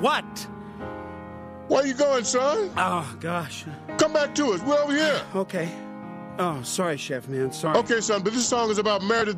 What? Where you going, son? Oh, gosh. Come back to us. We're over here. Okay. Oh, sorry, Chef, man. Sorry. Okay, son, but this song is about Meredith